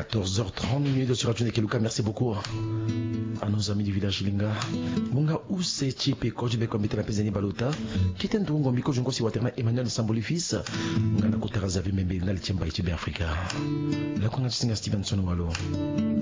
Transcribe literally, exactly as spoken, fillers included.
quatorze heures trente minutes sur Radio Nekeluka. Merci beaucoup à nos amis du village Linga. Munga Use Chipe Kojibe Komite la Pezeni Balota. Kiten Tungo Miko Jungo Siwaterna Emmanuel Samboli fils. Ngana Kotera Zavi Membe Nal Chemba Ichibe Africa. La Konga Singa Stevenson Walo.